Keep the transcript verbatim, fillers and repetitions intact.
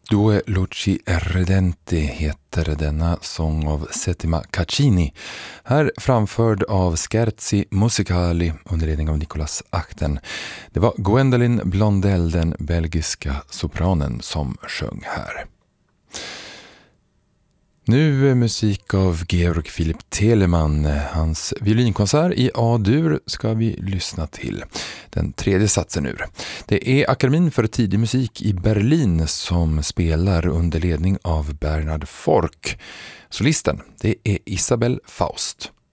Due Luci Ardenti heter denna sång av Settima Caccini, här framförd av Scherzi Musicali under ledning av Nicolas Achten. Det var Gwendoline Blondell, den belgiska sopranen, som sjöng här. Nu musik av Georg Philipp Telemann. Hans violinkonsert i A-dur ska vi lyssna till. Den tredje satsen ur. Det är Akademin för tidig musik i Berlin som spelar under ledning av Bernhard Fork. Solisten, det är Isabel Faust.